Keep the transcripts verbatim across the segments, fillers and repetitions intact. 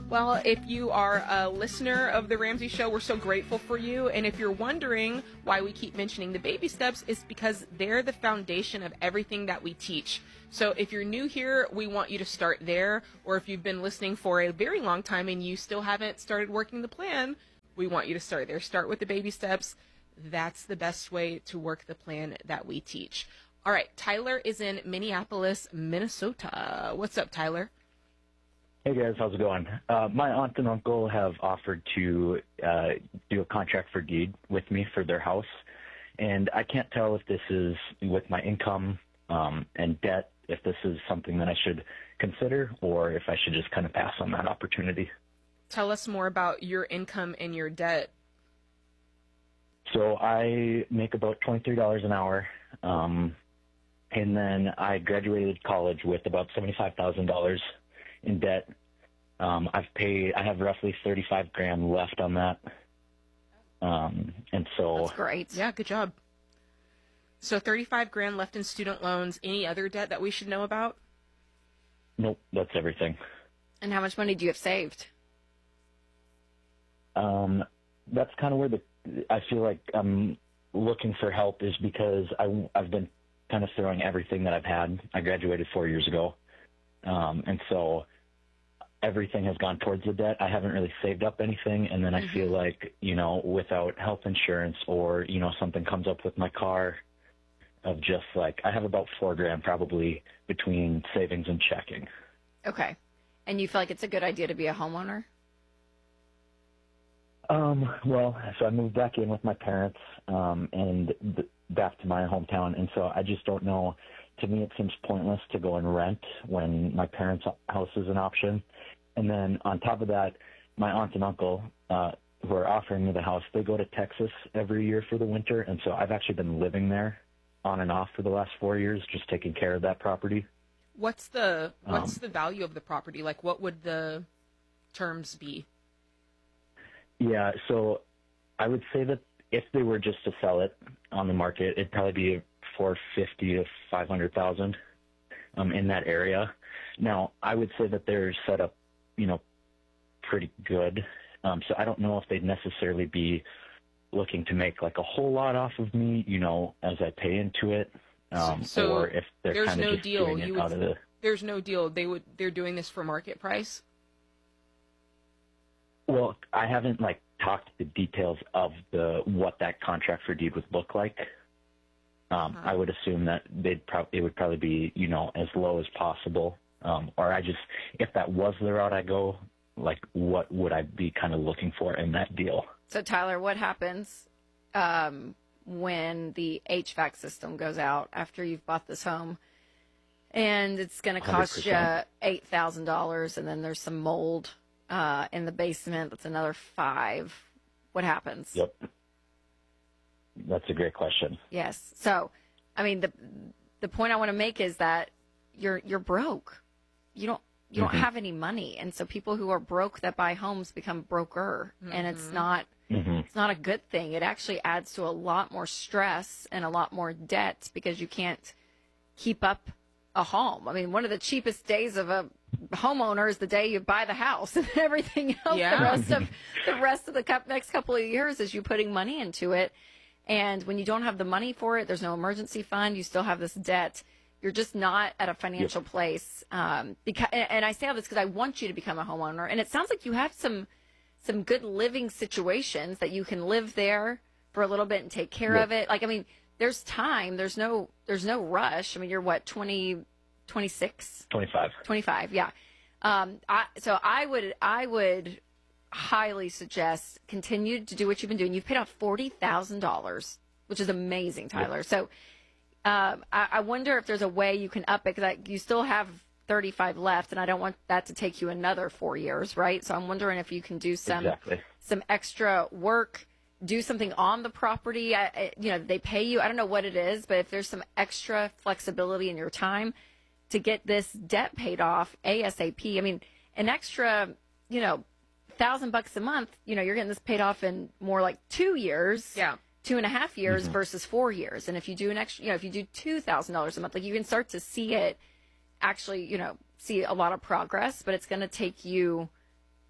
Well, if you are a listener of The Ramsey Show, we're so grateful for you. And if you're wondering why we keep mentioning the baby steps, it's because they're the foundation of everything that we teach. So if you're new here, we want you to start there. Or if you've been listening for a very long time and you still haven't started working the plan, we want you to start there. Start with the baby steps. That's the best way to work the plan that we teach. All right, Tyler is in Minneapolis, Minnesota. What's up, Tyler? Hey guys, how's it going? Uh, my aunt and uncle have offered to uh, do a contract for deed with me for their house, and I can't tell if this is with my income um, and debt, if this is something that I should consider, or if I should just kind of pass on that opportunity. Tell us more about your income and your debt. So I make about twenty-three dollars an hour, um, and then I graduated college with about seventy-five thousand dollars in debt. Um, I've paid, I have roughly thirty-five grand left on that. Um, and so. That's great. Yeah, good job. So thirty-five grand left in student loans. Any other debt that we should know about? Nope, that's everything. And how much money do you have saved? Um, that's kind of where the, I feel like I'm looking for help is because I, I've been kind of throwing everything that I've had. I graduated four years ago. Um, and so everything has gone towards the debt. I haven't really saved up anything. And then I mm-hmm. feel like, you know, without health insurance or, you know, something comes up with my car of just like, I have about four grand probably between savings and checking. Okay. And you feel like it's a good idea to be a homeowner? Um, well, so I moved back in with my parents, um, and th- back to my hometown. And so I just don't know. To me, it seems pointless to go and rent when my parents' house is an option. And then on top of that, my aunt and uncle, uh, who are offering me the house, they go to Texas every year for the winter. And so I've actually been living there on and off for the last four years, just taking care of that property. What's the, what's um, the value of the property? Like, what would the terms be? Yeah, so I would say that if they were just to sell it on the market, it'd probably be four fifty to five hundred thousand um, in that area. Now, I would say that they're set up, you know, pretty good. Um, so I don't know if they'd necessarily be looking to make like a whole lot off of me, you know, as I pay into it, um, so or if they're kind of no just deal. doing it You would, out of the. There's no deal. They would. They're doing this for market price. Well, I haven't like talked the details of the what that contract for deed would look like. Um, uh-huh. I would assume that they'd pro- it would probably be, you know, as low as possible. Um, or I just, if that was the route I go, like what would I be kind of looking for in that deal? So Tyler, what happens um, when the H V A C system goes out after you've bought this home? And it's going to cost you eight thousand dollars, and then there's some mold uh, in the basement. That's another five. What happens? Yep. That's a great question. Yes. So, I mean, the the point I want to make is that you're you're broke. You don't you mm-hmm. don't have any money, and so people who are broke that buy homes become broker, mm-hmm. and it's not mm-hmm. it's not a good thing. It actually adds to a lot more stress and a lot more debt because you can't keep up a home. I mean, one of the cheapest days of a homeowner is the day you buy the house, and everything else yeah. the rest of the rest of the next couple of years is you putting money into it. And when you don't have the money for it, there's no emergency fund, you still have this debt, you're just not at a financial yep. place. Um, because, and I say all this because I want you to become a homeowner. And it sounds like you have some some good living situations that you can live there for a little bit and take care yep. of it. Like, I mean, there's time. There's no there's no rush. I mean, you're what, twenty, twenty-six? twenty-five. twenty-five, yeah. Um, I, so I would I would... highly suggest continue to do what you've been doing. You've paid off forty thousand dollars, which is amazing, Tyler. So um, I, I wonder if there's a way you can up it, because you still have thirty-five left, and I don't want that to take you another four years, right? So I'm wondering if you can do some exactly. some extra work, do something on the property. I, I, you know, they pay you. I don't know what it is, but if there's some extra flexibility in your time to get this debt paid off ASAP, I mean, an extra, you know, thousand bucks a month, you know, you're getting this paid off in more like two years, yeah, two and a half years mm-hmm. versus four years. And if you do an extra, you know, if you do two thousand dollars a month, like you can start to see it actually, you know, see a lot of progress, but it's going to take you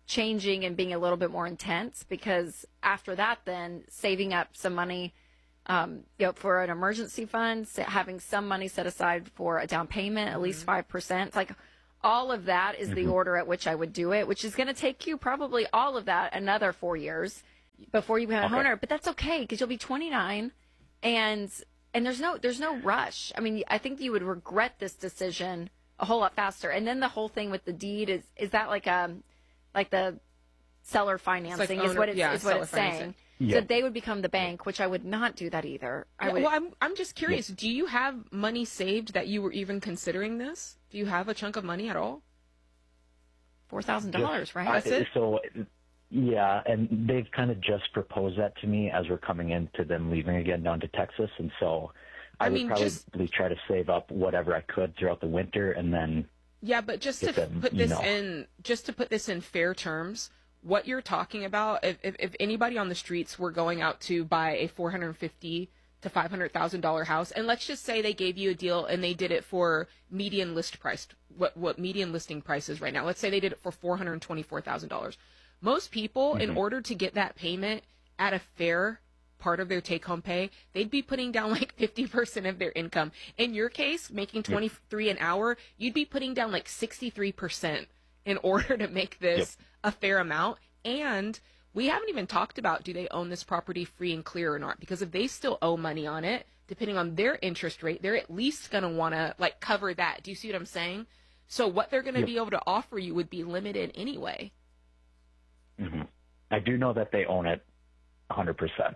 changing and being a little bit more intense, because after that, then saving up some money, um, you know, for an emergency fund, having some money set aside for a down payment, at mm-hmm. least five percent. It's like all of that is mm-hmm. the order at which I would do it, which is going to take you probably all of that another four years before you become a okay. homeowner. But that's okay, because you'll be twenty-nine, and and there's no there's no rush. I mean, I think you would regret this decision a whole lot faster. And then the whole thing with the deed is is that like a like the seller financing like is owner, what it's, yeah, is what it's saying. Yep. So they would become the bank, which I would not do that either. I Yeah, would, well, I'm I'm just curious. Do you have money saved that you were even considering this? Do you have a chunk of money at all? four thousand dollars, right? That's it? So, yeah, and they've kind of just proposed that to me as we're coming into them leaving again down to Texas, and so I, I would mean, probably just- try to save up whatever I could throughout the winter, and then Yeah, but just to Get them, put you this know. in, just to put this in fair terms, what you're talking about, if, if, if anybody on the streets were going out to buy a four hundred fifty to five hundred thousand dollar house, and let's just say they gave you a deal and they did it for median list price, what what median listing price is right now. Let's say they did it for four hundred twenty four thousand dollars. Most people, Mm-hmm. in order to get that payment at a fair part of their take-home pay, they'd be putting down like fifty percent of their income. In your case, making twenty-three an hour, you'd be putting down like sixty-three percent in order to make this Yep. a fair amount. And we haven't even talked about, do they own this property free and clear or not? Because if they still owe money on it, depending on their interest rate, they're at least going to want to like cover that. Do you see what I'm saying? So what they're going to Yep. be able to offer you would be limited anyway. hmm I do know that they own it one hundred percent.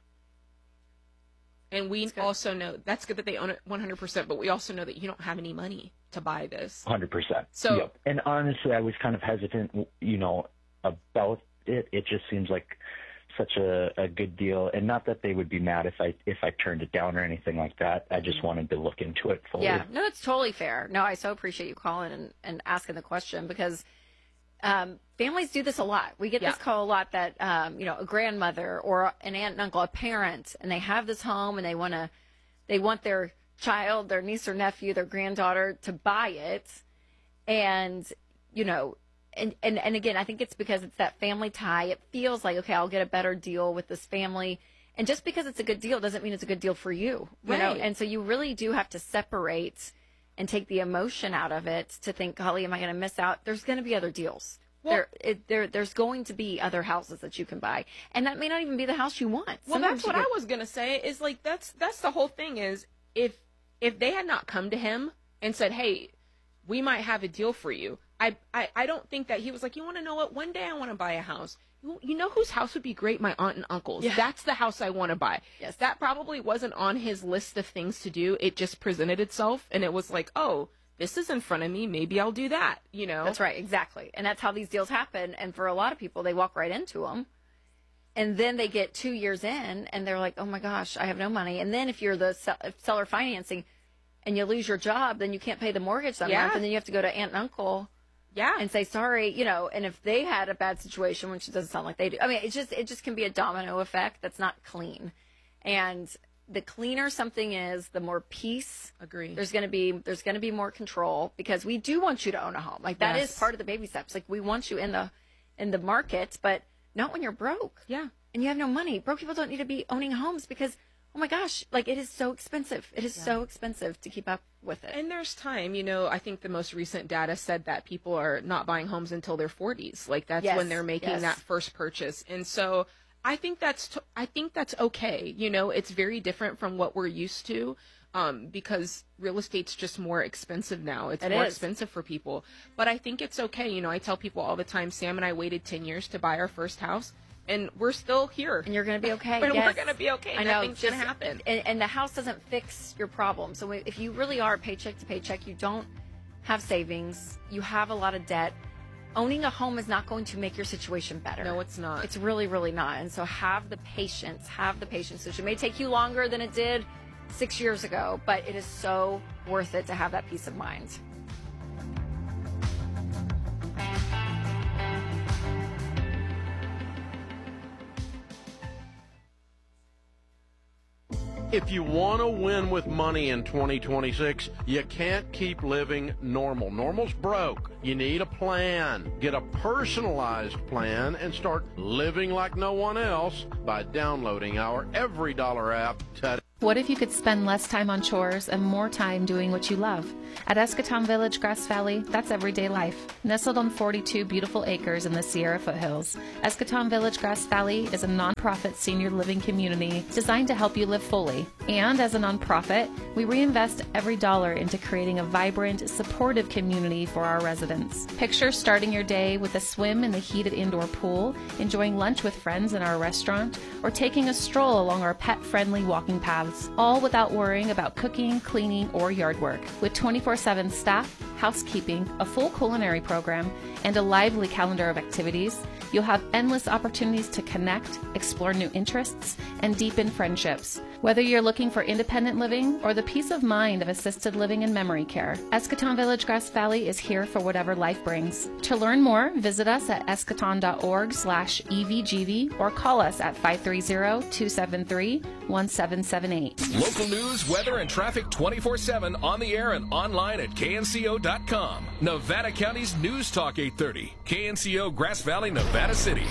And we That's good. also know that's good that they own it one hundred percent, but we also know that you don't have any money to buy this. one hundred percent. So- Yep. And honestly, I was kind of hesitant, you know, about it. It just seems like such a, a good deal, and not that they would be mad if I if I turned it down or anything like that. I just wanted to look into it fully. yeah, no, it's totally fair. No, I so appreciate you calling and, and asking the question, because um, families do this a lot. We get Yeah. this call a lot that, um, you know, a grandmother or an aunt and uncle, a parent, and they have this home and they want to, they want their child, their niece or nephew, their granddaughter to buy it. And, you know, and, and, and again, I think it's because it's that family tie. It feels like, okay, I'll get a better deal with this family. And just because it's a good deal doesn't mean it's a good deal for you, you know? Right. And so you really do have to separate and take the emotion out of it to think, golly, am I going to miss out? There's going to be other deals. Well- there, it, there, there's going to be other houses that you can buy, and that may not even be the house you want. Well, Sometimes that's what you I get- was gonna say. Is like that's that's the whole thing. Is if if they had not come to him and said, "Hey, we might have a deal for you," I I, I don't think that he was like, "You want to know what? One day I want to buy a house." You, you know whose house would be great? My aunt and uncle's. Yeah. That's the house I want to buy. Yes. That probably wasn't on his list of things to do. It just presented itself, and it was like, "Oh, this is in front of me. Maybe I'll do that." You know. That's right, exactly. And that's how these deals happen. And for a lot of people, they walk right into them. And then they get two years in and they're like, oh my gosh, I have no money. And then if you're the sell- seller financing and you lose your job, then you can't pay the mortgage that Yeah. month. And then you have to go to aunt and uncle Yeah. and say, sorry, you know, and if they had a bad situation, which it doesn't sound like they do. I mean, it just, it just can be a domino effect that's not clean. And the cleaner something is, the more peace Agree. there's going to be, there's going to be more control, because we do want you to own a home. Like that is Yes. part of the baby steps. Like we want you in the, in the market, but not when you're broke Yeah. and you have no money. Broke people don't need to be owning homes, because, oh my gosh, like it is so expensive. It is so expensive to keep up with it. And there's time, you know, I think the most recent data said that people are not buying homes until their forties. Like that's Yes, when they're making yes. that first purchase. And so I think that's, t- I think that's okay. You know, it's very different from what we're used to. Um, because real estate's just more expensive now. It's It more is. expensive for people. But I think it's okay. You know, I tell people all the time, Sam and I waited ten years to buy our first house, and we're still here. And you're going to be okay. And yes. we're going to be okay. I know. Nothing's going to just- happen. And, and the house doesn't fix your problem. So if you really are paycheck to paycheck, you don't have savings, you have a lot of debt, owning a home is not going to make your situation better. No, it's not. It's really, really not. And so have the patience, have the patience. It may take you longer than it did six years ago, but it is so worth it to have that peace of mind. If you want to win with money in twenty twenty-six, you can't keep living normal. Normal's broke. You need a plan. Get a personalized plan and start living like no one else by downloading our Every Dollar app today. What if you could spend less time on chores and more time doing what you love? At Escaton Village, Grass Valley, that's everyday life. Nestled on forty-two beautiful acres in the Sierra foothills, Escaton Village, Grass Valley is a nonprofit senior living community designed to help you live fully. And as a nonprofit, we reinvest every dollar into creating a vibrant, supportive community for our residents. Picture starting your day with a swim in the heated indoor pool, enjoying lunch with friends in our restaurant, or taking a stroll along our pet-friendly walking paths, all without worrying about cooking, cleaning, or yard work. With twenty-four seven staff, housekeeping, a full culinary program, and a lively calendar of activities, you'll have endless opportunities to connect, explore new interests, and deepen friendships. Whether you're looking for independent living or the peace of mind of assisted living and memory care, Escaton Village, Grass Valley is here for whatever life brings. To learn more, visit us at escaton.org slash evgv or call us at five three zero, two seven three, one seven seven eight. Local news, weather, and traffic twenty-four seven on the air and online at K N C O dot com. Nevada County's News Talk eight thirty. K N C O Grass Valley, Nevada City.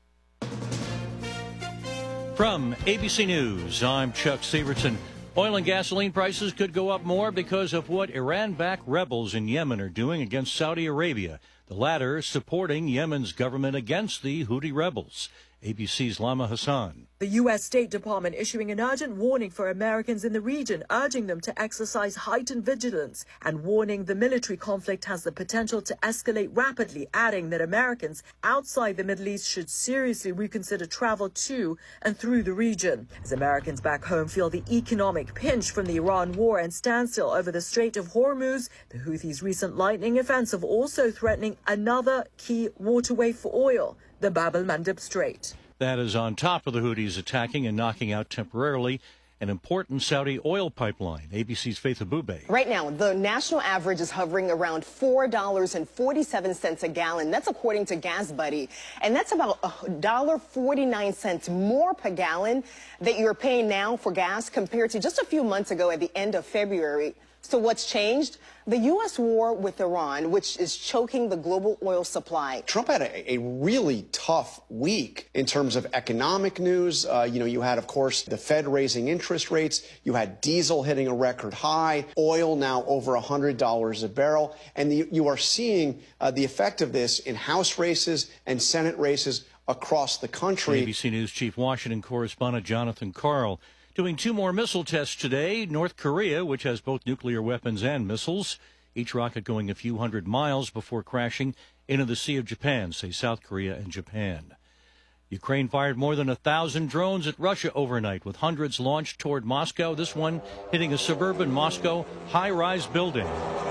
From A B C News, I'm Chuck Severson. Oil and gasoline prices could go up more because of what Iran-backed rebels in Yemen are doing against Saudi Arabia. The latter supporting Yemen's government against the Houthi rebels. A B C's Lama Hassan. The U S State Department issuing an urgent warning for Americans in the region, urging them to exercise heightened vigilance and warning the military conflict has the potential to escalate rapidly, adding that Americans outside the Middle East should seriously reconsider travel to and through the region. As Americans back home feel the economic pinch from the Iran war and standstill over the Strait of Hormuz, the Houthis' recent lightning offensive also threatening another key waterway for oil, the Bab el-Mandeb Strait. That is on top of the Houthis attacking and knocking out temporarily an important Saudi oil pipeline. A B C's Faith Abube. Right now, the national average is hovering around four dollars and forty-seven cents a gallon. That's according to GasBuddy. And that's about one dollar and forty-nine cents more per gallon that you're paying now for gas compared to just a few months ago at the end of February. So what's changed? The U S war with Iran, which is choking the global oil supply. Trump had a, a really tough week in terms of economic news. Uh, you know, you had, of course, the Fed raising interest rates. You had diesel hitting a record high, oil now over one hundred dollars a barrel. And the, you are seeing uh, the effect of this in House races and Senate races across the country. A B C News Chief Washington correspondent Jonathan Karl. Doing two more missile tests today. North Korea, which has both nuclear weapons and missiles, each rocket going a few hundred miles before crashing into the Sea of Japan, say South Korea and Japan. Ukraine fired more than a thousand drones at Russia overnight, with hundreds launched toward Moscow, this one hitting a suburban Moscow high-rise building.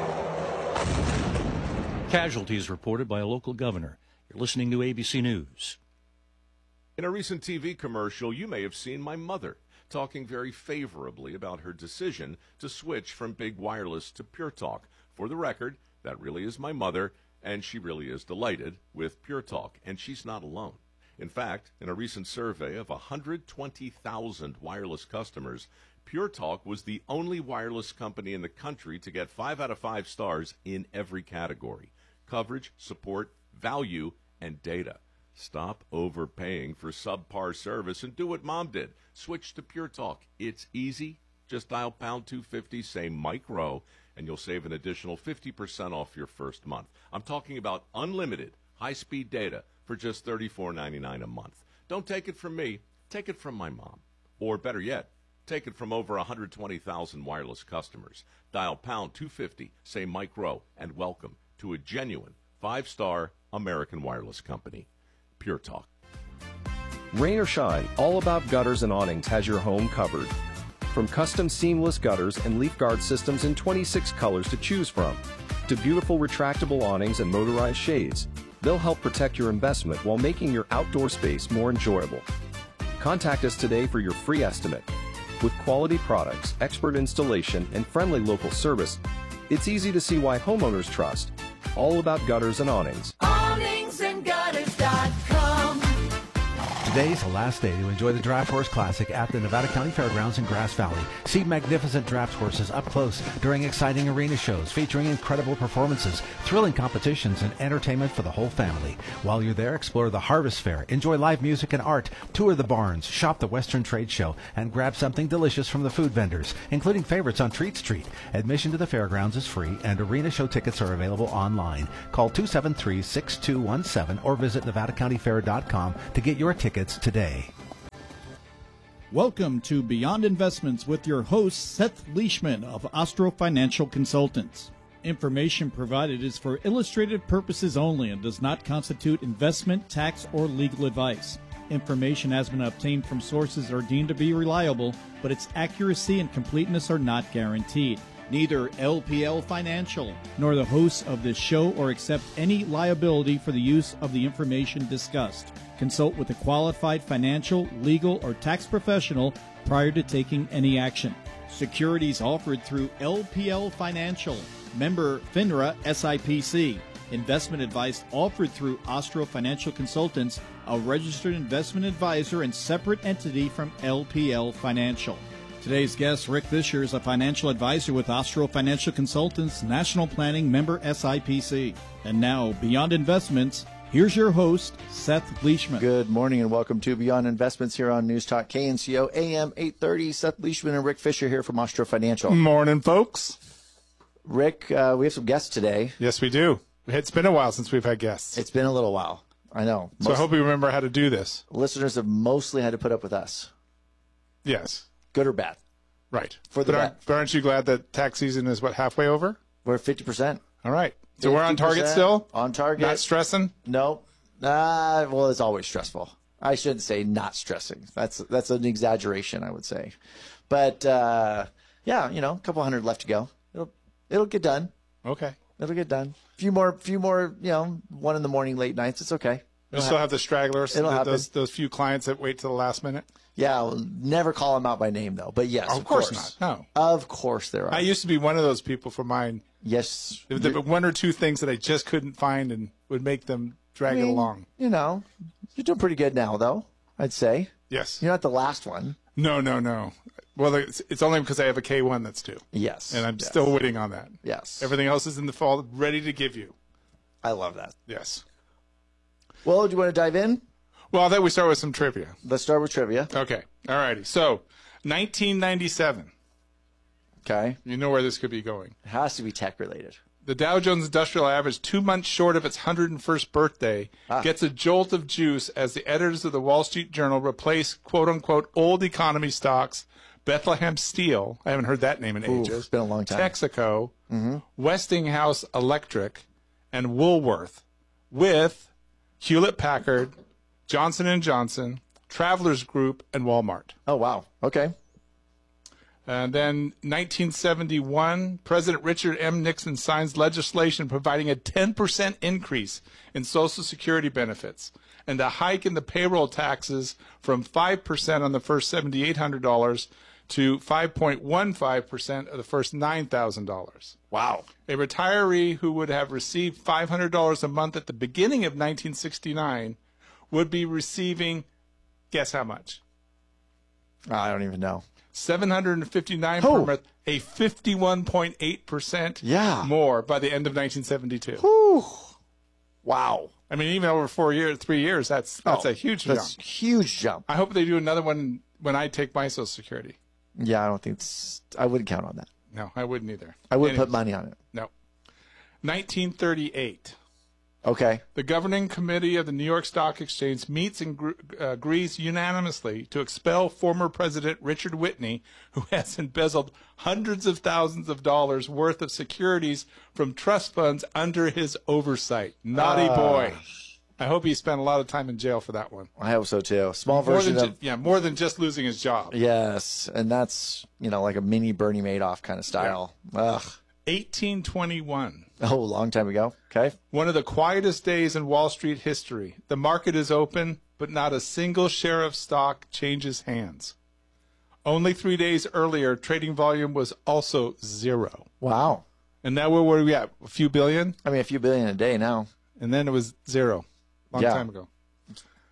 Casualties reported by a local governor. You're listening to A B C News. In a recent T V commercial, you may have seen my mother talking very favorably about her decision to switch from big wireless to Pure Talk. For the record, that really is my mother, and she really is delighted with Pure Talk, and she's not alone. In fact, in a recent survey of one hundred twenty thousand wireless customers, Pure Talk was the only wireless company in the country to get five out of five stars in every category: coverage, support, value, and data. Stop overpaying for subpar service and do what Mom did. Switch to Pure Talk. It's easy. Just dial pound two fifty, say Mike Rowe, and you'll save an additional fifty percent off your first month. I'm talking about unlimited high-speed data for just thirty-four ninety-nine a month. Don't take it from me. Take it from my mom. Or better yet, take it from over one hundred twenty thousand wireless customers. Dial pound two fifty, say Mike Rowe, and welcome to a genuine five-star American wireless company. Pure Talk. Rain or shine, All About Gutters and Awnings has your home covered. From custom seamless gutters and leaf guard systems in twenty-six colors to choose from, to beautiful retractable awnings and motorized shades, they'll help protect your investment while making your outdoor space more enjoyable. Contact us today for your free estimate. With quality products, expert installation, and friendly local service, it's easy to see why homeowners trust All About Gutters and Awnings. awnings and gutters dot com. Today's the last day to enjoy the Draft Horse Classic at the Nevada County Fairgrounds in Grass Valley. See magnificent draft horses up close during exciting arena shows featuring incredible performances, thrilling competitions, and entertainment for the whole family. While you're there, explore the Harvest Fair, enjoy live music and art, tour the barns, shop the Western Trade Show, and grab something delicious from the food vendors, including favorites on Treat Street. Admission to the fairgrounds is free, and arena show tickets are available online. Call two seven three, six two one seven or visit nevada county fair dot com to get your tickets today. Welcome to Beyond Investments with your host, Seth Leishman of Ostro Financial Consultants. Information provided is for illustrative purposes only and does not constitute investment, tax, or legal advice. Information has been obtained from sources that are deemed to be reliable, but its accuracy and completeness are not guaranteed. Neither L P L Financial nor the hosts of this show or accept any liability for the use of the information discussed. Consult with a qualified financial, legal, or tax professional prior to taking any action. Securities offered through L P L Financial, member FINRA S I P C. Investment advice offered through Ostro Financial Consultants, a registered investment advisor and separate entity from L P L Financial. Today's guest, Rick Fisher, is a financial advisor with Ostro Financial Consultants, National Planning, member S I P C. And now, Beyond Investments, here's your host, Seth Leishman. Good morning and welcome to Beyond Investments here on News Talk K N C O A M eight thirty. Seth Leishman and Rick Fisher here from Ostro Financial. Morning, folks. Rick, uh, we have some guests today. Yes, we do. It's been a while since we've had guests. It's been a little while. I know. So Most I hope you remember how to do this. Listeners have mostly had to put up with us. Yes. Good or bad? Right. For the but aren't, but aren't you glad that tax season is, what, halfway over? We're at fifty percent. All right. So we're on target still? On target. Not stressing? No. Uh, well, it's always stressful. I shouldn't say not stressing. That's that's an exaggeration, I would say. But, uh, yeah, you know, a couple hundred left to go. It'll it'll get done. Okay. It'll get done. A few more, few more, you know, one in the morning, late nights. It's okay. You'll still have the stragglers, It'll the, those, those few clients that wait to the last minute? Yeah, I'll never call them out by name, though. But yes, oh, of, of course, course not. No. Of course there are. I used to be one of those people for mine. Yes. There were one or two things that I just couldn't find and would make them drag I mean, it along. You know, you're doing pretty good now, though, I'd say. Yes. You're not the last one. No, no, no. Well, it's, it's only because I have a K one that's due. Yes. And I'm yes. still waiting on that. Yes. Everything else is in the fall, ready to give you. I love that. Yes. Well, do you want to dive in? Well, I thought we start with some trivia. Let's start with trivia. Okay. All righty. So, nineteen ninety-seven. Okay. You know where this could be going. It has to be tech related. The Dow Jones Industrial Average, two months short of its one hundred first birthday, ah. gets a jolt of juice as the editors of the Wall Street Journal replace quote-unquote old economy stocks, Bethlehem Steel, I haven't heard that name in Ooh, ages. It's been a long time. Texaco, mm-hmm. Westinghouse Electric, and Woolworth, with Hewlett-Packard, Johnson and Johnson, Travelers Group, and Walmart. Oh, wow. Okay. And then nineteen seventy-one, President Richard M. Nixon signs legislation providing a ten percent increase in Social Security benefits and a hike in the payroll taxes from five percent on the first seven thousand eight hundred dollars to five point one five percent of the first nine thousand dollars. Wow. A retiree who would have received five hundred dollars a month at the beginning of nineteen sixty-nine would be receiving, guess how much? I don't even know. seven hundred fifty-nine oh. per month, a fifty-one point eight percent yeah. more by the end of nineteen seventy-two. Whew. Wow. I mean, even over four years, three years, that's that's oh, a huge that's jump. huge jump. I hope they do another one when I take my Social Security. Yeah, I don't think it's, I wouldn't count on that. No, I wouldn't either. I wouldn't Anyways, put money on it. No. nineteen thirty-eight. Okay. The governing committee of the New York Stock Exchange meets and gr- uh, agrees unanimously to expel former President Richard Whitney, who has embezzled hundreds of thousands of dollars worth of securities from trust funds under his oversight. Naughty uh, boy. I hope he spent a lot of time in jail for that one. I hope so, too. Small more version than of... Ju- yeah, more than just losing his job. Yes, and that's, you know, like a mini Bernie Madoff kind of style. Yeah. Ugh. eighteen twenty-one. Oh, a long time ago. Okay. One of the quietest days in Wall Street history. The market is open, but not a single share of stock changes hands. Only three days earlier, trading volume was also zero. Wow. And now where were we at? A few billion? I mean, a few billion a day now. And then it was zero. Long yeah. time ago.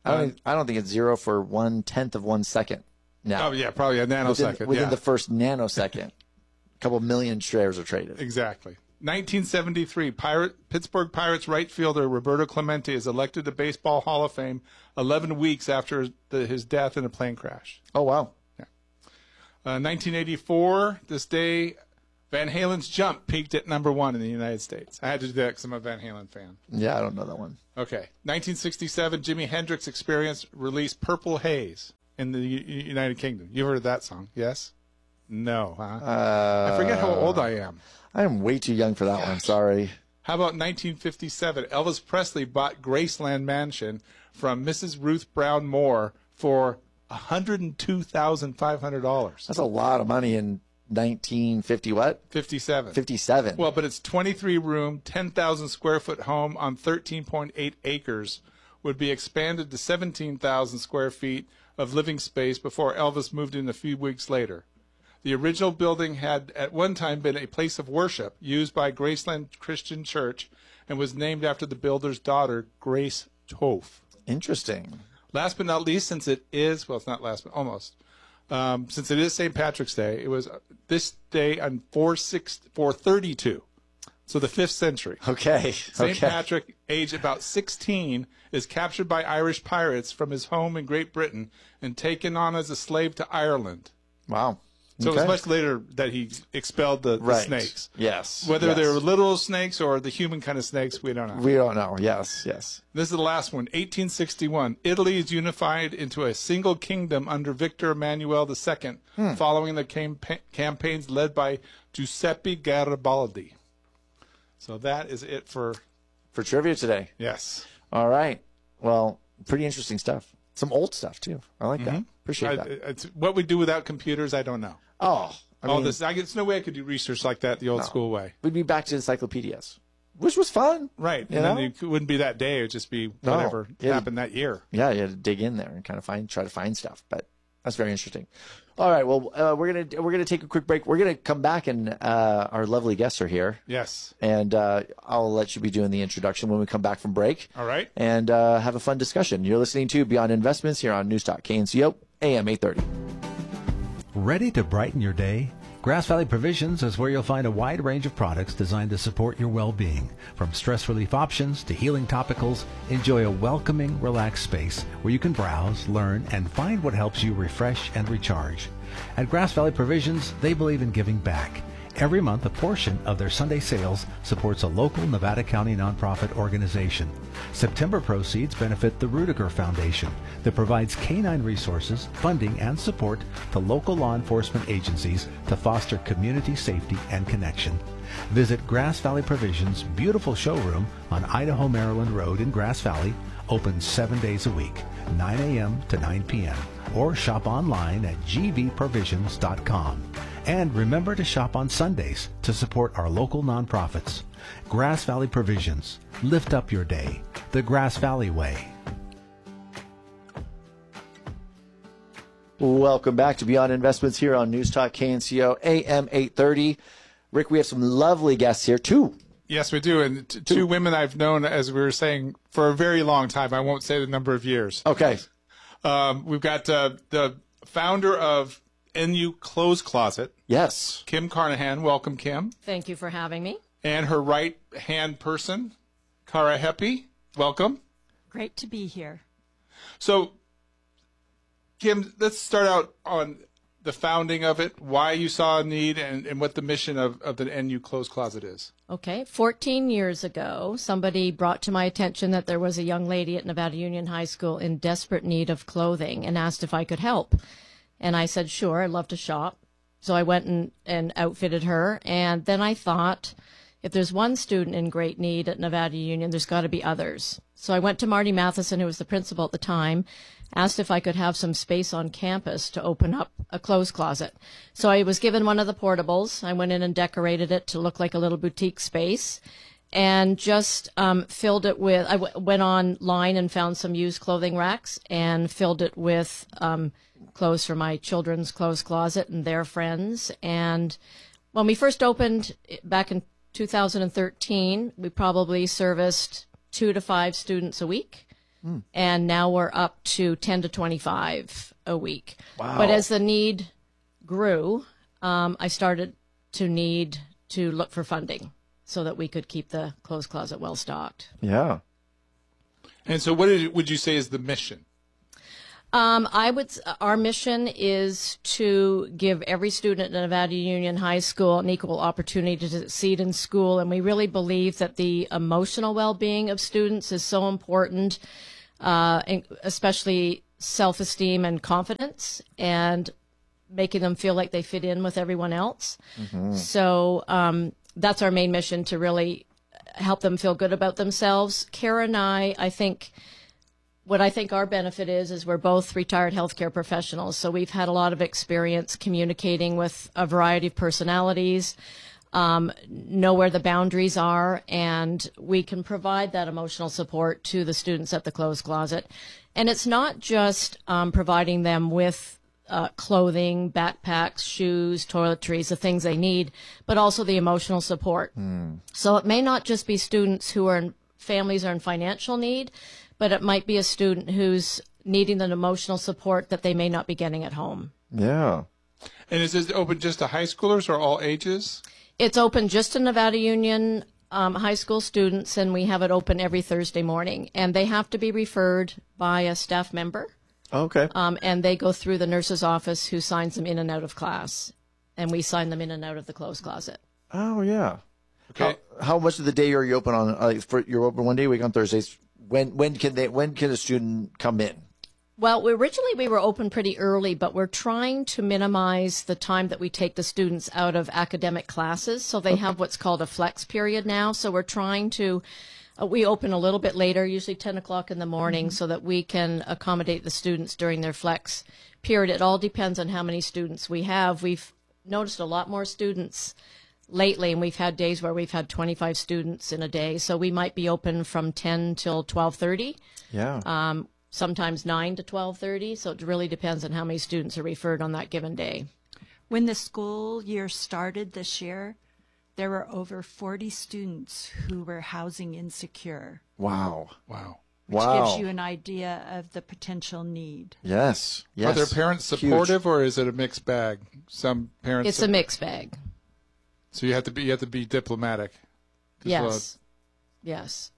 I don't, Uh, think, I don't think it's zero for one tenth of one second now. Oh, yeah, probably a nanosecond. Within, within yeah. the first nanosecond, a couple million shares are traded. Exactly. nineteen seventy-three, Pirate, Pittsburgh Pirates right fielder Roberto Clemente is elected to Baseball Hall of Fame eleven weeks after the, his death in a plane crash. Oh, wow. Yeah. Uh, nineteen eighty-four, this day, Van Halen's Jump peaked at number one in the United States. I had to do that because I'm a Van Halen fan. Yeah, I don't know that one. Okay. nineteen sixty-seven, Jimi Hendrix Experience released Purple Haze in the U- United Kingdom. You heard of that song? Yes? No, huh? Uh, I forget how old I am. I am way too young for that Gosh. one. Sorry. How about nineteen fifty-seven? Elvis Presley bought Graceland Mansion from Missus Ruth Brown Moore for one hundred two thousand five hundred dollars. That's a lot of money in nineteen fifty what? fifty-seven. fifty-seven. Well, but it's twenty-three room, ten thousand square foot home on thirteen point eight acres would be expanded to seventeen thousand square feet of living space before Elvis moved in a few weeks later. The original building had at one time been a place of worship used by Graceland Christian Church and was named after the builder's daughter, Grace Toth. Interesting. Last but not least, since it is, well, it's not last, but almost, um, since it is Saint Patrick's Day, it was this day on four thirty-two, so the fifth century. Okay. Saint okay. Patrick, aged about sixteen, is captured by Irish pirates from his home in Great Britain and taken on as a slave to Ireland. Wow. So Okay. it was much later that he expelled the, the Right. snakes. Yes. Whether yes. they were literal snakes or the human kind of snakes, we don't know. We don't know. Yes, yes. This is the last one. eighteen sixty-one. Italy is unified into a single kingdom under Victor Emmanuel the Second, Hmm. following the campa- campaigns led by Giuseppe Garibaldi. So that is it for... For trivia today. Yes. All right. Well, pretty interesting stuff. Some old stuff, too. I like that. Mhm. Appreciate I- that. It's, what we do without computers, I don't know. Oh, I All mean, this, I, there's no way I could do research like that the old No. school way. we'd be back to encyclopedias, which was fun. Right. You and know? then it wouldn't be that day. It would just be No. whatever Yeah. happened that year. Yeah, you had to dig in there and kind of find, try to find stuff. But that's very interesting. All right, well, uh, we're gonna we're gonna take a quick break. We're gonna come back, and uh, our lovely guests are here. Yes. And uh, I'll let you be doing the introduction when we come back from break. All right. And uh, have a fun discussion. You're listening to Beyond Investments here on News Talk K N C O, A M eight thirty. Ready to brighten your day? Grass Valley Provisions is where you'll find a wide range of products designed to support your well-being. From stress relief options to healing topicals, enjoy a welcoming, relaxed space where you can browse, learn, and find what helps you refresh and recharge. At Grass Valley Provisions, they believe in giving back. Every month, a portion of their Sunday sales supports a local Nevada County nonprofit organization. September proceeds benefit the Rudiger Foundation that provides canine resources, funding, and support to local law enforcement agencies to foster community safety and connection. Visit Grass Valley Provisions' beautiful showroom on Idaho Maryland Road in Grass Valley, open seven days a week, nine a.m. to nine p.m., or shop online at g v provisions dot com. And remember to shop on Sundays to support our local nonprofits. Grass Valley Provisions. Lift up your day. The Grass Valley way. Welcome back to Beyond Investments here on News Talk K N C O, A M eight thirty. Rick, we have some lovely guests here, too. Yes, we do. And t- two women I've known, as we were saying, for a very long time. I won't say the number of years. Okay. Um, we've got uh, the founder of N U Clothes Closet. Yes. Kim Carnahan. Welcome, Kim. Thank you for having me. And her right-hand person, Cara Heppy. Welcome. Great to be here. So, Kim, let's start out on the founding of it, why you saw a need, and, and what the mission of, of the N U Clothes Closet is. Okay, fourteen years ago, somebody brought to my attention that there was a young lady at Nevada Union High School in desperate need of clothing and asked if I could help. And I said, sure, I'd love to shop. So I went and, and outfitted her. And then I thought, if there's one student in great need at Nevada Union, there's got to be others. So I went to Marty Matheson, who was the principal at the time, asked if I could have some space on campus to open up a clothes closet. So I was given one of the portables. I went in and decorated it to look like a little boutique space and just um, filled it with, I w- went online and found some used clothing racks and filled it with um, clothes for my children's clothes closet and their friends. And when we first opened back in two thousand thirteen, we probably serviced two to five students a week. Mm. And now we're up to ten to twenty-five a week. Wow. But as the need grew, um, I started to need to look for funding so that we could keep the clothes closet well stocked. Yeah. And so what did, would you say is the mission? Um, I would. Our mission is to give every student at Nevada Union High School an equal opportunity to succeed in school, and we really believe that the emotional well-being of students is so important, uh, especially self-esteem and confidence, and making them feel like they fit in with everyone else. Mm-hmm. So um, that's our main mission, to really help them feel good about themselves. Kara and I, I think. What I think our benefit is, is we're both retired healthcare professionals, so we've had a lot of experience communicating with a variety of personalities, um, know where the boundaries are, and we can provide that emotional support to the students at the clothes closet. And it's not just um, providing them with uh, clothing, backpacks, shoes, toiletries, the things they need, but also the emotional support. Mm. So it may not just be students who are in, families are in financial need, but it might be a student who's needing an emotional support that they may not be getting at home. Yeah. And is this open just to high schoolers or all ages? It's open just to Nevada Union um, high school students, and we have it open every Thursday morning. And they have to be referred by a staff member. Okay. Um, and they go through the nurse's office, who signs them in and out of class. And we sign them in and out of the clothes closet. Oh, yeah. Okay. How, how much of the day are you open on? Uh, for, you're open one day a week on Thursdays. When when can they when can a student come in? Well, we, originally we were open pretty early, but we're trying to minimize the time that we take the students out of academic classes. So they okay. have what's called a flex period now. So we're trying to, uh, we open a little bit later, usually ten o'clock in the morning, mm-hmm. so that we can accommodate the students during their flex period. It all depends on how many students we have. We've noticed a lot more students lately, and we've had days where we've had twenty-five students in a day. So we might be open from ten till twelve thirty. Yeah. Um, sometimes nine to twelve thirty. So it really depends on how many students are referred on that given day. When the school year started this year, there were over forty students who were housing insecure. Wow. Wow. Which wow. gives you an idea of the potential need. Yes. Yes. Are their parents supportive, Huge. Or is it a mixed bag? Some parents. It's a mixed bag. So you have to be you have to be diplomatic. Yes, yes.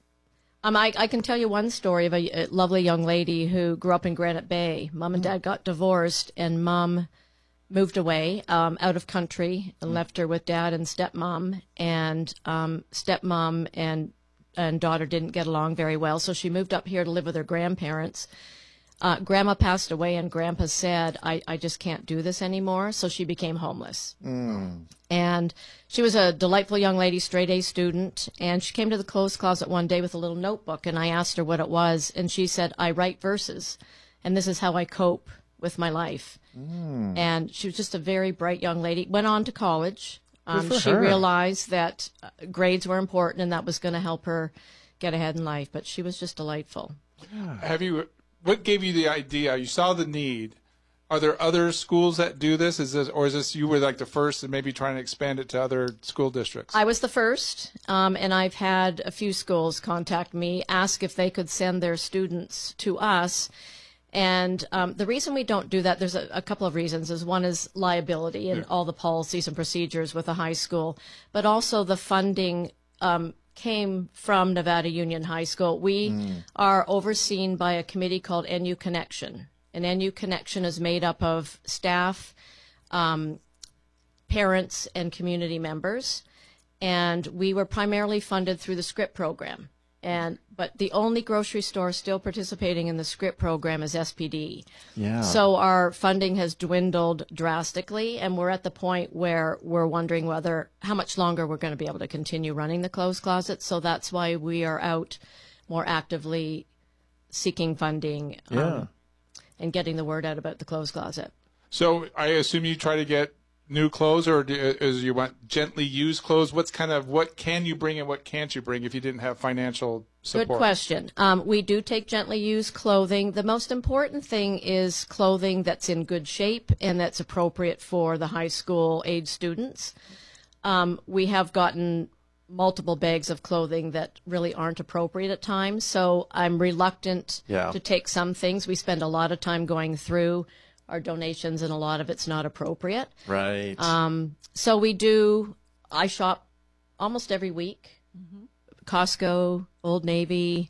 Um, I I can tell you one story of a, a lovely young lady who grew up in Granite Bay. Mom and Dad got divorced, and Mom moved away um, out of country and left her with Dad and stepmom. And um, stepmom and and daughter didn't get along very well, so she moved up here to live with her grandparents. Uh, Grandma passed away, and Grandpa said, I, I just can't do this anymore, so she became homeless. Mm. And she was a delightful young lady, straight-A student, and she came to the clothes closet one day with a little notebook, and I asked her what it was, and she said, I write verses, and this is how I cope with my life. Mm. And she was just a very bright young lady, went on to college. Um, she her. realized that uh, grades were important, and that was going to help her get ahead in life, but she was just delightful. Yeah. Have you... What gave you the idea? You saw the need. Are there other schools that do this? Is this, or is this you were like the first, and maybe trying to expand it to other school districts? I was the first, um, and I've had a few schools contact me, ask if they could send their students to us. And um, the reason we don't do that, there's a, a couple of reasons. Is one is liability and yeah. all the policies and procedures with a high school, but also the funding. Um, came from Nevada Union High School. We mm. are overseen by a committee called N U Connection. And N U Connection is made up of staff, um, parents, and community members. And we were primarily funded through the SCRIP program. And but the only grocery store still participating in the SCRIP program is S P D. Yeah. So our funding has dwindled drastically, and we're at the point where we're wondering whether how much longer we're going to be able to continue running the clothes closet. So that's why we are out more actively seeking funding um, yeah. and getting the word out about the clothes closet. So I assume you try to get new clothes, or do, is you want gently used clothes? What's kind of what can you bring and what can't you bring if you didn't have financial support? Good question. Um, we do take gently used clothing. The most important thing is clothing that's in good shape and that's appropriate for the high school age students. Um, we have gotten multiple bags of clothing that really aren't appropriate at times. So I'm reluctant Yeah. to take some things. We spend a lot of time going through our donations, and a lot of it's not appropriate. Right. Um, so we do, I shop almost every week. Mm-hmm. Costco, Old Navy,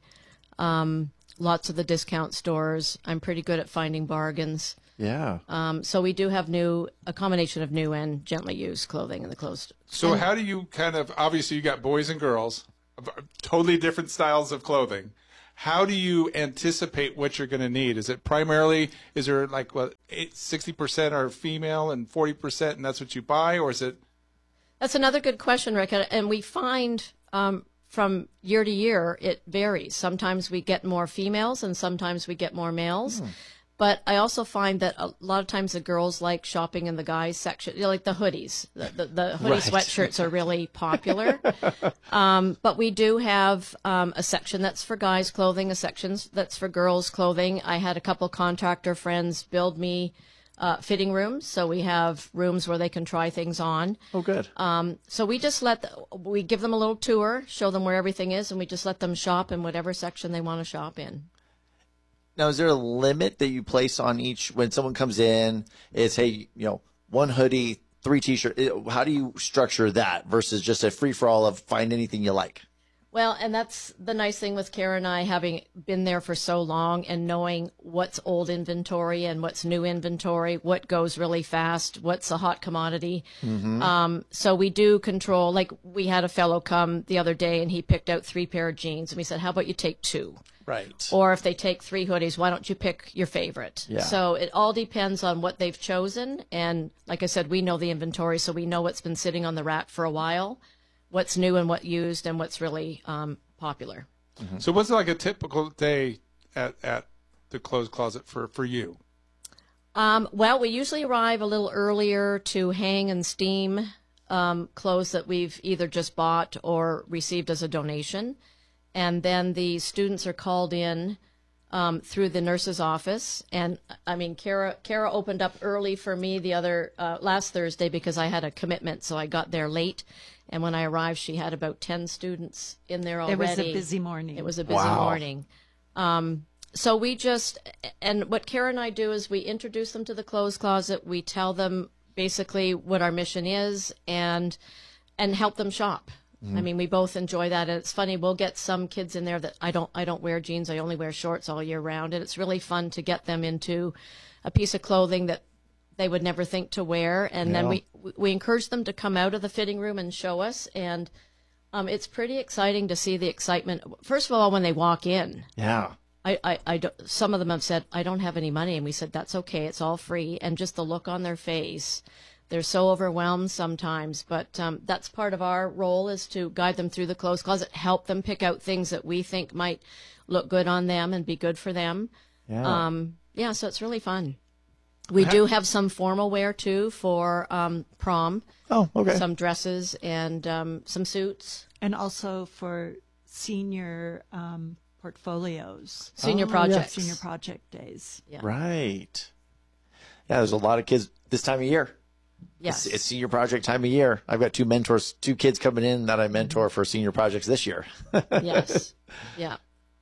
um, lots of the discount stores. I'm pretty good at finding bargains. Yeah. Um, so we do have new, a combination of new and gently used clothing in the closed. So and, how do you kind of, obviously you got boys and girls, totally different styles of clothing. How do you anticipate what you're going to need? Is it primarily, is there like what, eight, sixty percent are female and forty percent and that's what you buy, or is it? That's another good question, Rick. And we find um, from year to year, it varies. Sometimes we get more females and sometimes we get more males. Hmm. But I also find that a lot of times the girls like shopping in the guys section, you know, like the hoodies. The, the, the hoodie Right. sweatshirts are really popular. um, but we do have um, a section that's for guys' clothing, a section that's for girls' clothing. I had a couple contractor friends build me uh, fitting rooms, so we have rooms where they can try things on. Oh, good. Um, so we just let, the, we give them a little tour, show them where everything is, and we just let them shop in whatever section they want to shop in. Now, is there a limit that you place on each when someone comes in? Is, hey, you know, one hoodie, three T-shirts. How do you structure that versus just a free-for-all of find anything you like? Well, and that's the nice thing with Kara and I, having been there for so long and knowing what's old inventory and what's new inventory, what goes really fast, what's a hot commodity. Mm-hmm. Um, so we do control, like we had a fellow come the other day and he picked out three pair of jeans and we said, how about you take two? Right. Or if they take three hoodies, why don't you pick your favorite? Yeah. So it all depends on what they've chosen. And like I said, we know the inventory, so we know what's been sitting on the rack for a while, what's new and what used, and what's really um, popular. Mm-hmm. So what's like a typical day at, at the clothes closet for, for you? Um, well, we usually arrive a little earlier to hang and steam um, clothes that we've either just bought or received as a donation. And then the students are called in um, through the nurse's office. And I mean, Kara, Kara opened up early for me the other uh, last Thursday because I had a commitment, so I got there late. And when I arrived, she had about ten students in there already. It was a busy morning. It was a busy Wow. morning. Um, so we just, and what Kara and I do is we introduce them to the clothes closet. We tell them basically what our mission is and and help them shop. I mean, we both enjoy that, and it's funny. We'll get some kids in there that I don't. I don't wear jeans. I only wear shorts all year round, and it's really fun to get them into a piece of clothing that they would never think to wear. And Yeah. then we we encourage them to come out of the fitting room and show us, and um, it's pretty exciting to see the excitement. First of all, when they walk in, Yeah. I, I, I don't, some of them have said, "I don't have any money," and we said, "That's okay. It's all free." And just the look on their face. They're so overwhelmed sometimes, but um, that's part of our role is to guide them through the clothes closet, help them pick out things that we think might look good on them and be good for them. Yeah. Um, yeah, so it's really fun. We do have some formal wear, too, for um, prom. Oh, okay. Some dresses and um, some suits. And also for senior um, portfolios. Senior Oh, projects. Yeah, senior project days. Yeah. Right. Yeah, there's a lot of kids this time of year. Yes. It's, it's senior project time of year. I've got two mentors, two kids coming in that I mentor for senior projects this year. Yes. Yeah.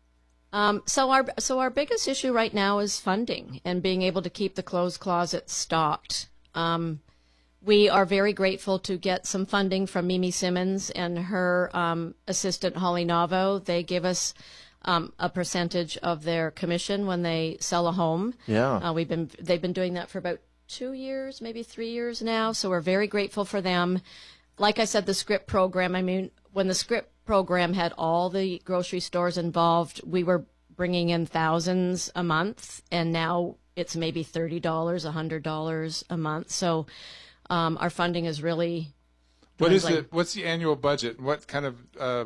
Um, so our so our biggest issue right now is funding and being able to keep the clothes closet stocked. Um, we are very grateful to get some funding from Mimi Simmons and her um, assistant Holly Navo. They give us um, a percentage of their commission when they sell a home. Yeah. Uh, we've been they've been doing that for about two years, maybe three years now. So we're very grateful for them. Like I said, the SCRIP program, I mean, when the SCRIP program had all the grocery stores involved, we were bringing in thousands a month, and now it's maybe thirty dollars, one hundred dollars a month. So um, our funding is really... What is dwindling. it? What's the annual budget? What kind of... Uh,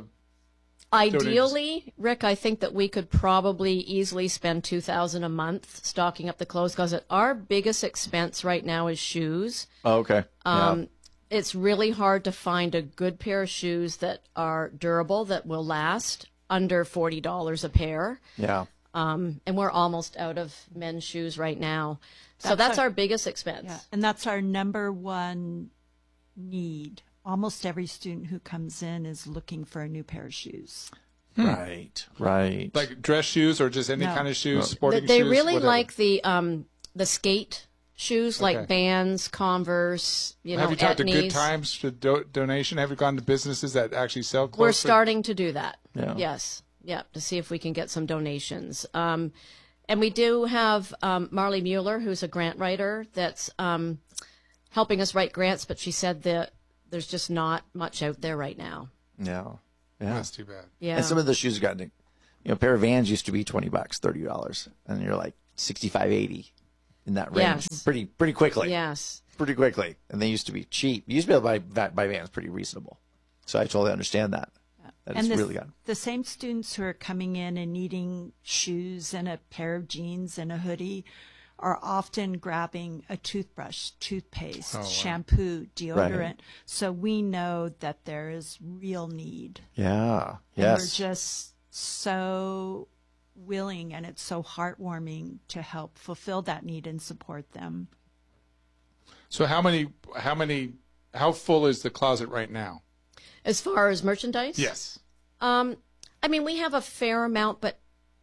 Ideally, Rick, I think that we could probably easily spend two thousand dollars a month stocking up the clothes closet. Our biggest expense right now is shoes. Oh, okay. Um, yeah. It's really hard to find a good pair of shoes that are durable, that will last, under forty dollars a pair. Yeah. Um, and we're almost out of men's shoes right now. So That's that's our- our biggest expense. Yeah, and that's our number one need almost every student who comes in is looking for a new pair of shoes. Right, right. Like dress shoes or just any No. kind of shoes, No. sporting they shoes? really whatever. like the um the skate shoes, Okay. like Vans, Converse, you know, Have you talked to Good Etnies. Times to do- donation? Have you gone to businesses that actually sell clothes? We're for- starting to do that. Yeah. Yes. Yeah, to see if we can get some donations. Um, and we do have um, Marley Mueller, who's a grant writer, that's um, helping us write grants, but she said that there's just not much out there right now. Yeah. Yeah. That's too bad. Yeah. And some of the shoes have gotten, you know, a pair of Vans used to be twenty bucks, thirty dollars, and you're like sixty-five, eighty in that range. Yes. Pretty, pretty quickly. Yes. Pretty quickly. And they used to be cheap. You used to be able to buy, buy Vans pretty reasonable. So I totally understand that. That and it's the, really gotten. the same students who are coming in and needing shoes and a pair of jeans and a hoodie are often grabbing a toothbrush, toothpaste, Oh, wow. shampoo, deodorant. Right. So we know that there is real need. Yeah. And Yes. we're just so willing, and it's so heartwarming to help fulfill that need and support them. So how many, how many, how full is the closet right now? As far as merchandise? Yes. Um, I mean, we have a fair amount, but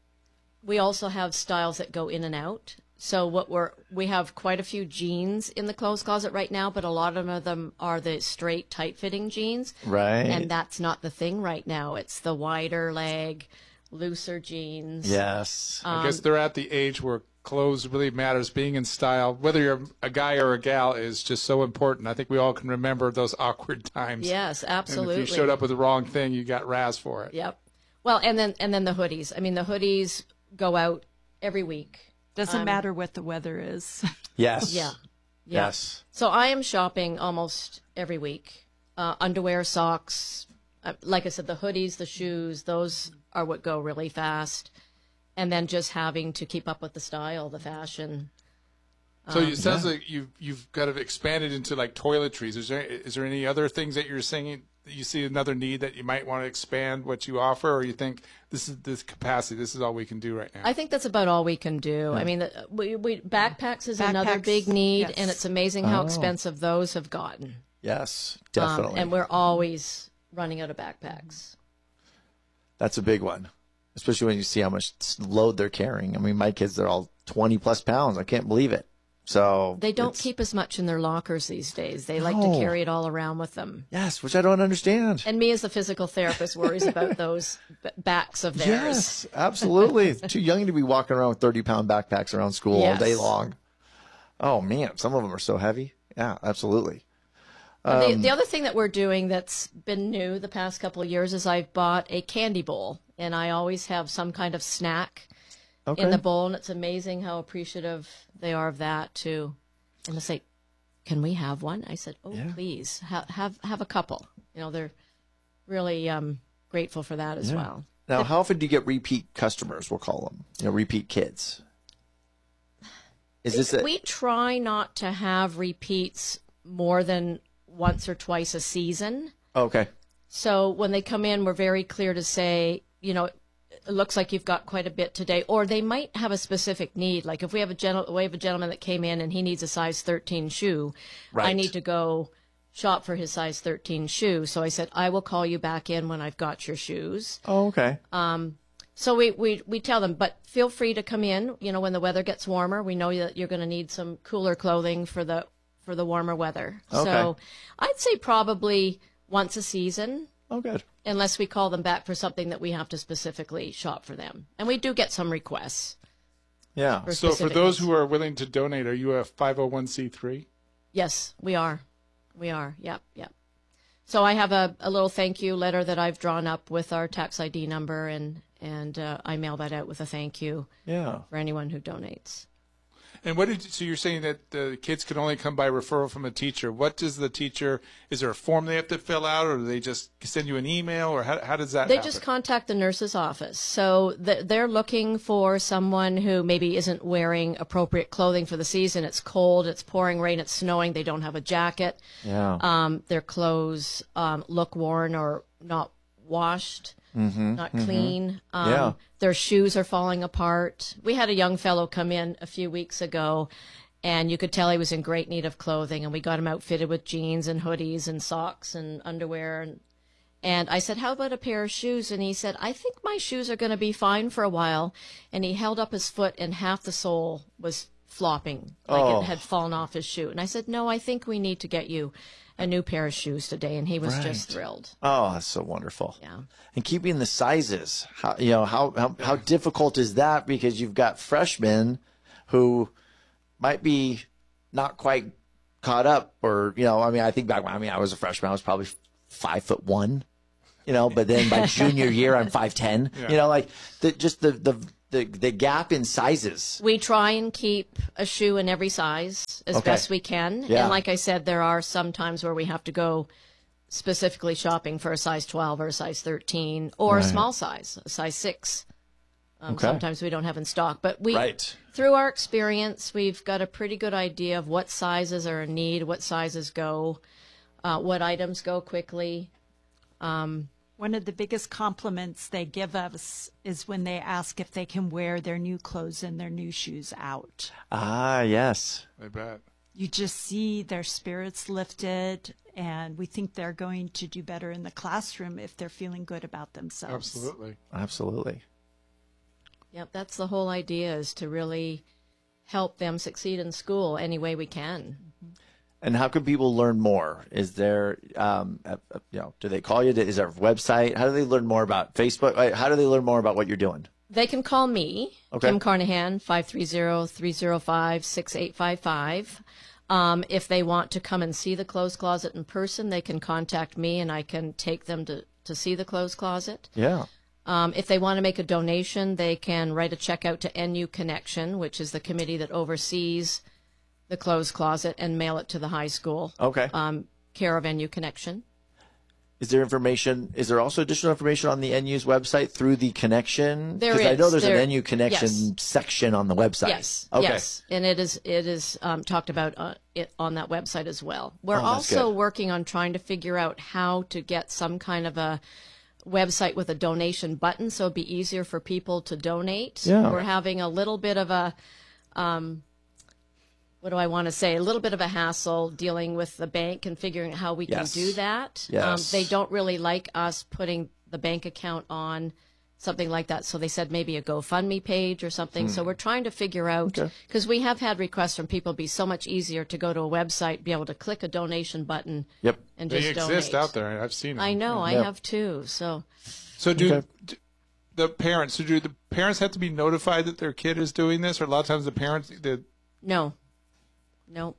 we also have styles that go in and out. So what we're we have quite a few jeans in the clothes closet right now, but a lot of them are the straight, tight-fitting jeans. Right. And that's not the thing right now. It's the wider leg, looser jeans. Yes. I Um, guess they're at the age where clothes really matters. Being in style, whether you're a guy or a gal, is just so important. I think we all can remember those awkward times. Yes, And absolutely. if you showed up with the wrong thing, you got razzed for it. Yep. Well, and then and then the hoodies. I mean, the hoodies go out every week. Doesn't Um, matter what the weather is. Yes. Yeah. Yeah. Yes. So I am shopping almost every week. Uh, underwear, socks. Uh, like I said, the hoodies, the shoes, those are what go really fast. And then just having to keep up with the style, the fashion. So Um, it sounds like you've you've kind of expanded into like toiletries. Is there is there any other things that you're saying that you see another need that you might want to expand what you offer, or you think this is this capacity, this is all we can do right now? I think that's about all we can do. Yeah. I mean, the, we, we, backpacks is another Backpacks, big need, yes. and it's amazing how Oh. expensive those have gotten. Yes. Um, Definitely. and we're always running out of backpacks. That's a big one, especially when you see how much load they're carrying. I mean, my kids, they're all twenty plus pounds. I can't believe it. So They don't it's- keep as much in their lockers these days. They like No. to carry it all around with them. Yes, which I don't understand. And me as a physical therapist worries about those b- backs of theirs. Yes, absolutely. Too young to be walking around with thirty pound backpacks around school all day Yes. long. Oh, man. Some of them are so heavy. Yeah, absolutely. And the, Um, the other thing that we're doing that's been new the past couple of years is I've bought a candy bowl, and I always have some kind of snack Okay. in the bowl, and it's amazing how appreciative they are of that too. And they say, "Can we have one?" I said, "Oh, Yeah. please, ha- have have a couple." You know, they're really um, grateful for that as Yeah. well. Now, how often do you get repeat customers, we'll call them, you know, repeat kids? Is this a, We try not to have repeats more than once or twice a season. okay. So when they come in, we're very clear to say, you know, it looks like you've got quite a bit today, or they might have a specific need. Like if we have a gen- we have a gentleman that came in and he needs a size thirteen shoe, I Right. need to go shop for his size thirteen shoe. So I said, I will call you back in when I've got your shoes. Oh, okay. Um, so we, we, we tell them, but feel free to come in, you know, when the weather gets warmer. We know that you're going to need some cooler clothing for the for the warmer weather. Okay. So I'd say probably once a season. Oh, good. Unless we call them back for something that we have to specifically shop for them. And we do get some requests. Yeah. For So for specific those needs. who are willing to donate, are you a five oh one c three? Yes, we are. We are. Yep, yep. So I have a, a little thank you letter that I've drawn up with our tax I D number, and, and uh, I mail that out with a thank you Yeah. for anyone who donates. And what did you, so you're saying that the kids can only come by referral from a teacher. What does the teacher, is there a form they have to fill out, or do they just send you an email, or how, how does that They happen? just contact the nurse's office. So th- they're looking for someone who maybe isn't wearing appropriate clothing for the season. It's cold, it's pouring rain, it's snowing, they don't have a jacket. Yeah. Um, their clothes um, look worn or not washed, Mhm, not mhm. clean. Um, Yeah. Their shoes are falling apart. We had a young fellow come in a few weeks ago, and you could tell he was in great need of clothing, and we got him outfitted with jeans and hoodies and socks and underwear. And, and I said, how about a pair of shoes? And he said, I think my shoes are going to be fine for a while. And he held up his foot, and half the sole was flopping, like Oh. it had fallen off his shoe. And I said, no, I think we need to get you a new pair of shoes today. And he was just Right. thrilled. Oh, that's so wonderful. Yeah. And keeping the sizes, how you know how, how how difficult is that? Because you've got freshmen who might be not quite caught up, or you know, I mean, I think back when I mean I was a freshman, I was probably five foot one, you know, but then by junior year I'm five ten. Yeah. You know, like the, just the the the the gap in sizes. We try and keep a shoe in every size as Okay. best we can. Yeah. And like I said, there are some times where we have to go specifically shopping for a size twelve or a size thirteen or Right. a small size, a size six. Um, Okay. Sometimes we don't have in stock. But we, Right. through our experience, we've got a pretty good idea of what sizes are in need, what sizes go, uh, what items go quickly. Um, One of the biggest compliments they give us is when they ask if they can wear their new clothes and their new shoes out. Ah, yes. I bet. You just see their spirits lifted, and we think they're going to do better in the classroom if they're feeling good about themselves. Absolutely. Absolutely. Yep, that's the whole idea, is to really help them succeed in school any way we can. And how can people learn more? Is there, um, a, a- you know, do they call you? Is there a website? How do they learn more about Facebook? Uh, How do they learn more about what you're doing? They can call me, Okay. Kim Carnahan, five three zero, three zero five, six eight five five. Um, if they want to come and see the clothes closet in person, they can contact me, and I can take them to, to see the clothes closet. Yeah. Um, if they want to make a donation, they can write a check out to N U Connection, which is the committee that oversees the clothes closet, and mail it to the high school. Okay. Um, care of N U Connection. Is there information? Is there also additional information on the N U's website through the connection? There Because I know is. there's There- an N U Connection yes. section on the website. Yes, Okay. yes, and it is it is um, talked about uh, it on that website as well. We're Oh, that's also good. working on trying to figure out how to get some kind of a website with a donation button, so it'd be easier for people to donate. Yeah. We're having a little bit of a um, what do I want to say? A little bit of a hassle dealing with the bank and figuring out how we Yes. can do that. Yes. Um, they don't really like us putting the bank account on something like that. So they said maybe a GoFundMe page or something. Hmm. So we're trying to figure out, because we have had requests from people, it'd be so much easier to go to a website, be able to click a donation button. Yep. And They just exist donate. out there. I've seen them. I know, I Yep. have too. So So do, Okay. do the parents? So do the parents have to be notified that their kid is doing this, or a lot of times the parents? The, no, no.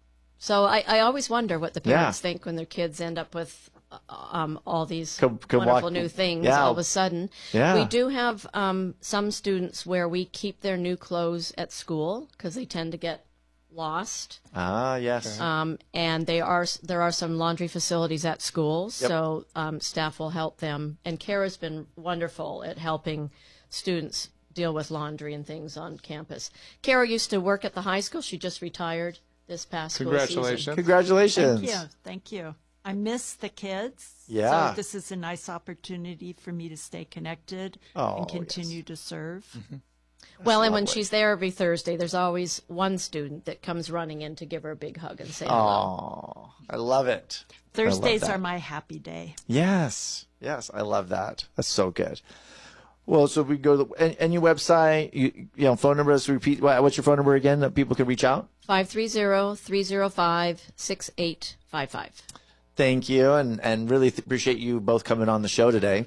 So I, I always wonder what the Yeah. parents think when their kids end up with uh, um, all these Come- come wonderful walk- new things Yeah. all of a sudden. Yeah. We do have um, some students where we keep their new clothes at school because they tend to get lost. Ah, yes. Um, and they are there are some laundry facilities at schools, Yep. so um, staff will help them. And Kara's been wonderful at helping students deal with laundry and things on campus. Kara used to work at the high school. She just retired this past school season. Congratulations. Congratulations. Thank you. Thank you. I miss the kids. Yeah. So this is a nice opportunity for me to stay connected Oh, and continue to serve. Mm-hmm. Well, and when lovely. she's there every Thursday, there's always one student that comes running in to give her a big hug and say hello. Oh, I love it. I love Thursdays that. are my happy day. Yes. Yes, I love that. That's so good. Well, so we go to the N- N U website, you, you know, phone number, let's repeat. what- What's your phone number again that people can reach out? five three zero, three zero five, six eight five five. Thank you. And, and really th- appreciate you both coming on the show today.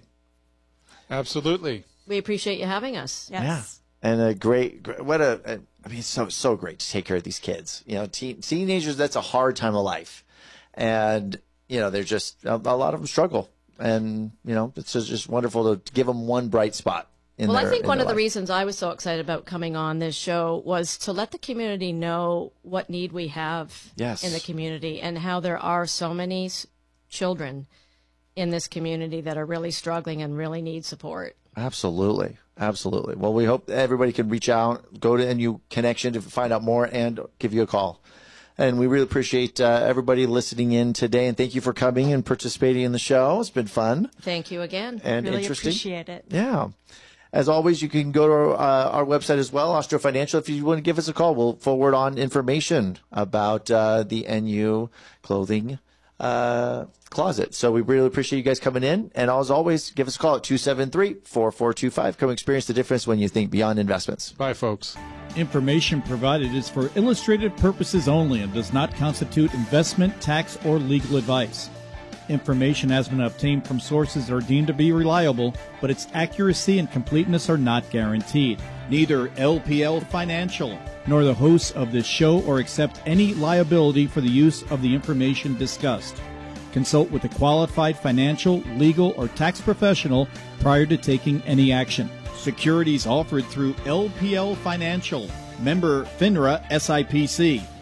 absolutely. We appreciate you having us. Yes. And a great, gr- what a, a, I mean, it's so, so great to take care of these kids. You know, teen, teenagers, that's a hard time of life. And, you know, they're just, a, a lot of them struggle. And, you know, it's just, just wonderful to give them one bright spot. In Well, their, I think in one their of the life. reasons I was so excited about coming on this show was to let the community know what need we have Yes. in the community and how there are so many s- children in this community that are really struggling and really need support. Absolutely. Absolutely. Well, we hope everybody can reach out, go to N U Connection to find out more and give you a call. And we really appreciate uh, everybody listening in today. And thank you for coming and participating in the show. It's been fun Thank you again. and really interesting. appreciate it. Yeah. As always, you can go to our, uh, our website as well, Austro Financial. If you want to give us a call, we'll forward on information about uh, the N U clothing uh, closet. So we really appreciate you guys coming in. And as always, give us a call at two seven three, four four two five. Come experience the difference when you think beyond investments. Bye, folks. Information provided is for illustrative purposes only and does not constitute investment, tax, or legal advice. Information has been obtained from sources that are deemed to be reliable, but its accuracy and completeness are not guaranteed. Neither L P L Financial nor the hosts of this show or accept any liability for the use of the information discussed. Consult with a qualified financial, legal, or tax professional prior to taking any action. Securities offered through L P L Financial, member FINRA S I P C.